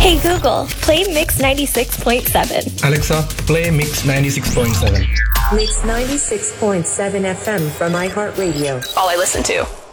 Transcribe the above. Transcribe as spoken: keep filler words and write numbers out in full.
Hey Google, play Mix ninety-six point seven. Alexa, play Mix ninety-six point seven. Mix ninety-six point seven F M from iHeartRadio. All I listen to.